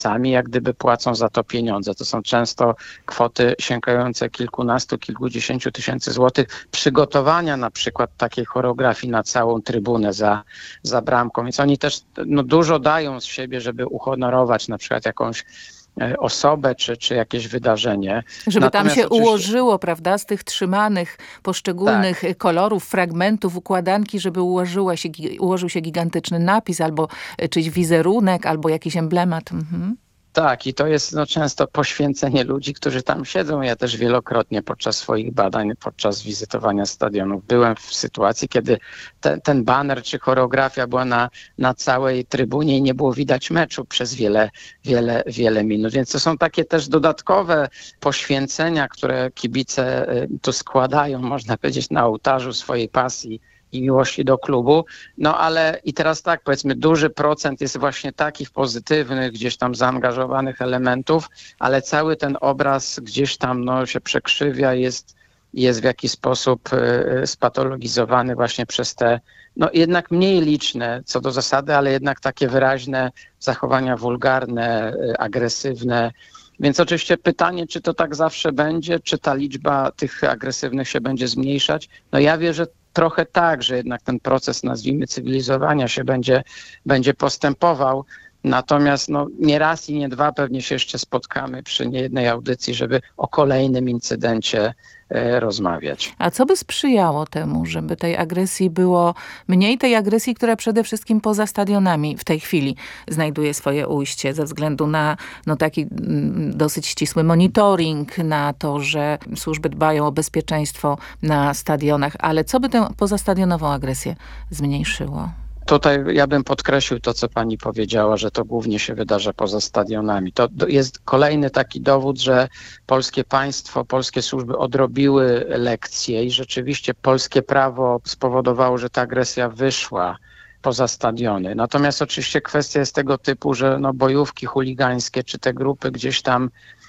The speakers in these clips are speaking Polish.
sami jak gdyby płacą za to pieniądze. To są często kwoty sięgające kilkunastu, kilkudziesięciu tysięcy złotych przygotowania na przykład takiej choreografii na całą trybunę za bramką. Więc oni też dużo dają z siebie, żeby uhonorować na przykład jakąś osobę czy jakieś wydarzenie. Żeby Natomiast tam się oczywiście ułożyło, prawda, z tych trzymanych poszczególnych kolorów, fragmentów, układanki, żeby ułożył się gigantyczny napis albo czyjś wizerunek, albo jakiś emblemat. Mhm. Tak, i to jest często poświęcenie ludzi, którzy tam siedzą. Ja też wielokrotnie podczas swoich badań, podczas wizytowania stadionów byłem w sytuacji, kiedy ten baner czy choreografia była na całej trybunie i nie było widać meczu przez wiele minut. Więc to są takie też dodatkowe poświęcenia, które kibice tu składają, można powiedzieć, na ołtarzu swojej pasji i miłości do klubu. No ale i teraz tak, powiedzmy, duży procent jest właśnie takich pozytywnych, gdzieś tam zaangażowanych elementów, ale cały ten obraz gdzieś tam się przekrzywia, jest w jakiś sposób spatologizowany właśnie przez te jednak mniej liczne co do zasady, ale jednak takie wyraźne zachowania wulgarne, agresywne. Więc oczywiście pytanie, czy to tak zawsze będzie, czy ta liczba tych agresywnych się będzie zmniejszać. Ja wierzę trochę tak, że jednak ten proces, nazwijmy, cywilizowania się będzie postępował. Natomiast nie raz i nie dwa pewnie się jeszcze spotkamy przy niejednej audycji, żeby o kolejnym incydencie rozmawiać. A co by sprzyjało temu, żeby tej agresji było mniej, tej agresji, która przede wszystkim poza stadionami w tej chwili znajduje swoje ujście ze względu na taki dosyć ścisły monitoring, na to, że służby dbają o bezpieczeństwo na stadionach, ale co by tę pozastadionową agresję zmniejszyło? Tutaj ja bym podkreślił to, co pani powiedziała, że to głównie się wydarza poza stadionami. To jest kolejny taki dowód, że polskie państwo, polskie służby odrobiły lekcje i rzeczywiście polskie prawo spowodowało, że ta agresja wyszła poza stadiony. Natomiast oczywiście kwestia jest tego typu, że bojówki chuligańskie czy te grupy gdzieś tam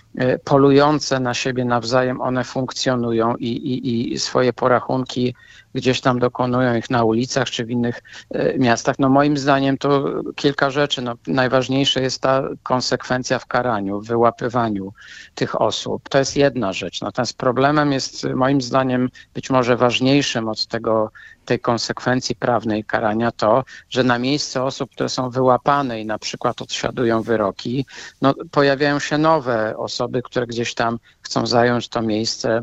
polujące na siebie nawzajem, one funkcjonują i swoje porachunki gdzieś tam dokonują ich na ulicach czy w innych miastach. Moim zdaniem to kilka rzeczy. Najważniejsze jest ta konsekwencja w karaniu, w wyłapywaniu tych osób. To jest jedna rzecz. Natomiast problemem jest moim zdaniem być może ważniejszym od tej konsekwencji prawnej karania to, że na miejsce osób, które są wyłapane i na przykład odsiadują wyroki, pojawiają się nowe osoby, które gdzieś tam chcą zająć to miejsce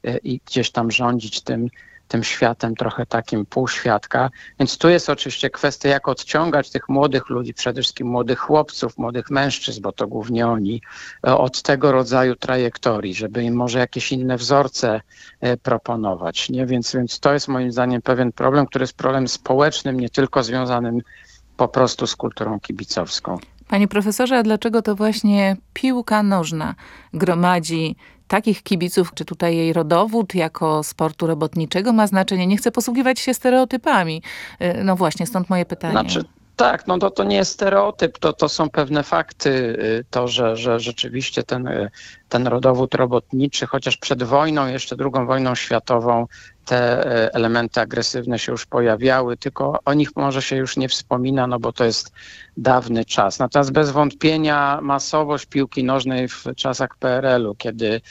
i gdzieś tam rządzić tym światem trochę takim półświadka. Więc tu jest oczywiście kwestia, jak odciągać tych młodych ludzi, przede wszystkim młodych chłopców, młodych mężczyzn, bo to głównie oni, od tego rodzaju trajektorii, żeby im może jakieś inne wzorce proponować. Nie? Więc to jest moim zdaniem pewien problem, który jest problemem społecznym, nie tylko związanym po prostu z kulturą kibicowską. Panie profesorze, a dlaczego to właśnie piłka nożna gromadzi takich kibiców, czy tutaj jej rodowód jako sportu robotniczego ma znaczenie? Nie chcę posługiwać się stereotypami. Właśnie, stąd moje pytanie. Tak, to nie jest stereotyp, to są pewne fakty, to, że rzeczywiście ten rodowód robotniczy, chociaż przed wojną, jeszcze II wojną światową, te elementy agresywne się już pojawiały, tylko o nich może się już nie wspomina, bo to jest dawny czas. Natomiast bez wątpienia masowość piłki nożnej w czasach PRL-u, kiedy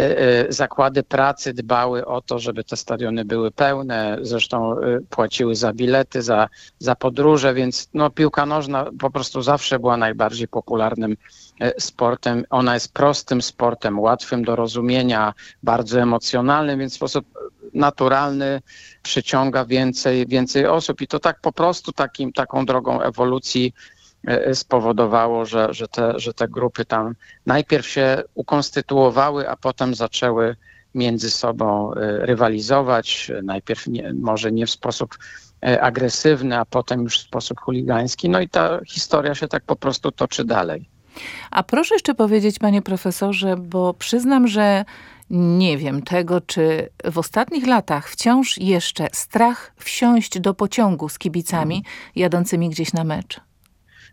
zakłady pracy dbały o to, żeby te stadiony były pełne, zresztą płaciły za bilety, za podróże, więc piłka nożna po prostu zawsze była najbardziej popularnym sportem. Ona jest prostym sportem, łatwym do rozumienia, bardzo emocjonalnym, więc w sposób naturalny przyciąga więcej osób i to tak po prostu taką drogą ewolucji spowodowało, że te grupy tam najpierw się ukonstytuowały, a potem zaczęły między sobą rywalizować. Najpierw może nie w sposób agresywny, a potem już w sposób chuligański. I ta historia się tak po prostu toczy dalej. A proszę jeszcze powiedzieć, panie profesorze, bo przyznam, że nie wiem tego, czy w ostatnich latach wciąż jeszcze strach wsiąść do pociągu z kibicami jadącymi gdzieś na mecz.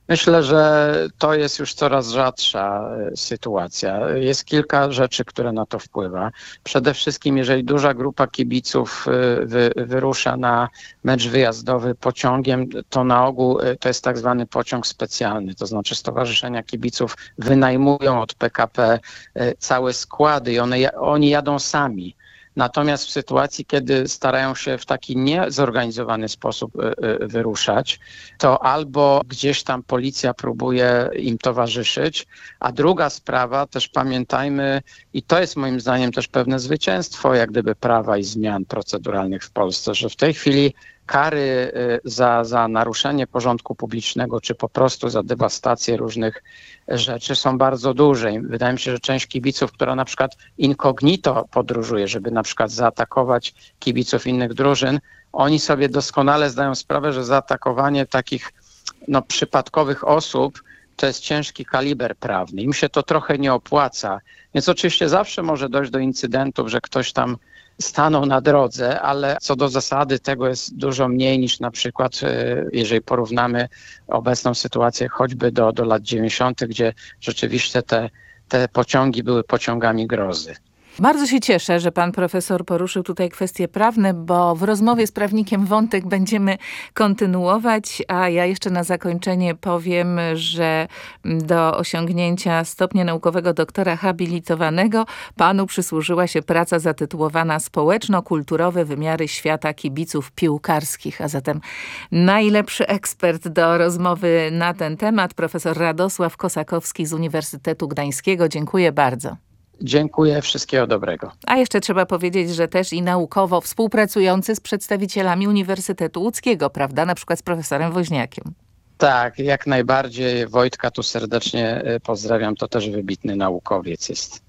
Myślę, że to jest już coraz rzadsza sytuacja. Jest kilka rzeczy, które na to wpływa. Przede wszystkim, jeżeli duża grupa kibiców wyrusza na mecz wyjazdowy pociągiem, to na ogół to jest tak zwany pociąg specjalny. To znaczy stowarzyszenia kibiców wynajmują od PKP całe składy i oni jadą sami. Natomiast w sytuacji, kiedy starają się w taki niezorganizowany sposób wyruszać, to albo gdzieś tam policja próbuje im towarzyszyć, a druga sprawa, też pamiętajmy, i to jest moim zdaniem też pewne zwycięstwo jak gdyby prawa i zmian proceduralnych w Polsce, że w tej chwili kary za naruszenie porządku publicznego, czy po prostu za dewastację różnych rzeczy są bardzo duże. I wydaje mi się, że część kibiców, która na przykład incognito podróżuje, żeby na przykład zaatakować kibiców innych drużyn, oni sobie doskonale zdają sprawę, że zaatakowanie takich przypadkowych osób to jest ciężki kaliber prawny. Im się to trochę nie opłaca. Więc oczywiście zawsze może dojść do incydentów, że ktoś tam stanął na drodze, ale co do zasady tego jest dużo mniej niż na przykład, jeżeli porównamy obecną sytuację choćby do lat 90., gdzie rzeczywiście te pociągi były pociągami grozy. Bardzo się cieszę, że pan profesor poruszył tutaj kwestie prawne, bo w rozmowie z prawnikiem wątek będziemy kontynuować, a ja jeszcze na zakończenie powiem, że do osiągnięcia stopnia naukowego doktora habilitowanego panu przysłużyła się praca zatytułowana Społeczno-kulturowe wymiary świata kibiców piłkarskich, a zatem najlepszy ekspert do rozmowy na ten temat, profesor Radosław Kosakowski z Uniwersytetu Gdańskiego. Dziękuję bardzo. Dziękuję, wszystkiego dobrego. A jeszcze trzeba powiedzieć, że też i naukowo współpracujący z przedstawicielami Uniwersytetu Łódzkiego, prawda? Na przykład z profesorem Woźniakiem. Tak, jak najbardziej. Wojtka tu serdecznie pozdrawiam, to też wybitny naukowiec jest.